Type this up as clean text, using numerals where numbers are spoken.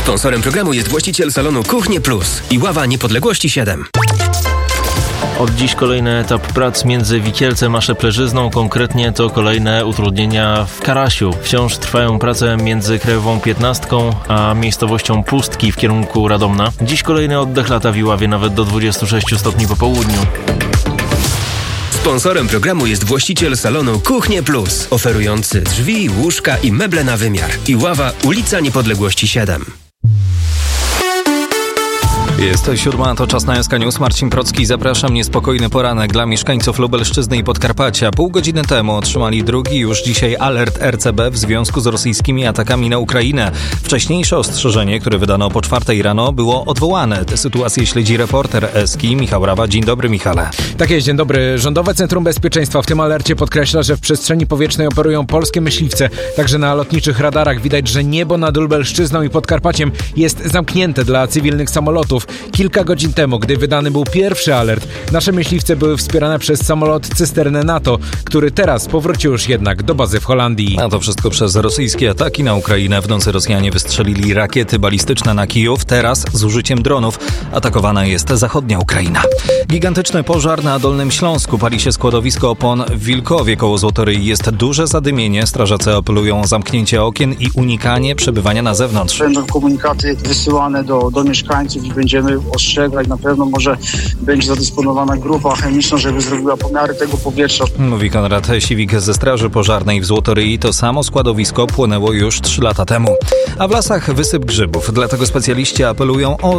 Sponsorem programu jest właściciel salonu Kuchnie Plus i Ława Niepodległości 7. Od dziś kolejny etap prac między Wikielcem a Szeplerzyzną, konkretnie to kolejne utrudnienia w Karasiu. Wciąż trwają prace między Krajową 15 a miejscowością Pustki w kierunku Radomna. Dziś kolejny oddech lata w Iławie, nawet do 26 stopni po południu. Sponsorem programu jest właściciel salonu Kuchnie Plus, oferujący drzwi, łóżka i meble na wymiar. Iława, ulica Niepodległości 7. Jest 7, to czas na SK News. Marcin Procki, zapraszam. Niespokojny poranek dla mieszkańców Lubelszczyzny i Podkarpacia. Pół godziny temu otrzymali drugi już dzisiaj alert RCB w związku z rosyjskimi atakami na Ukrainę. Wcześniejsze ostrzeżenie, które wydano po 4 rano, było odwołane. Tę sytuację śledzi reporter Eski Michał Rawa. Dzień dobry, Michale. Tak jest, dzień dobry. Rządowe Centrum Bezpieczeństwa w tym alercie podkreśla, że w przestrzeni powietrznej operują polskie myśliwce. Także na lotniczych radarach widać, że niebo nad Lubelszczyzną i Podkarpaciem jest zamknięte dla cywilnych samolotów. Kilka godzin temu, gdy wydany był pierwszy alert, nasze myśliwce były wspierane przez samolot cysternę NATO, który teraz powrócił już jednak do bazy w Holandii. A to wszystko przez rosyjskie ataki na Ukrainę. W nocy Rosjanie wystrzelili rakiety balistyczne na Kijów. Teraz z użyciem dronów atakowana jest zachodnia Ukraina. Gigantyczny pożar na Dolnym Śląsku. Pali się składowisko opon w Wilkowie koło Złotoryi. Jest duże zadymienie. Strażacy apelują o zamknięcie okien i unikanie przebywania na zewnątrz. Będą komunikaty wysyłane do mieszkańców i będziemy ostrzegać. Na pewno może będzie zadysponowana grupa chemiczna, żeby zrobiła pomiary tego powietrza. Mówi Konrad Siwik ze Straży Pożarnej w Złotoryi. To samo składowisko płonęło już 3 lata temu. A w lasach wysyp grzybów. Dlatego specjaliści apelują o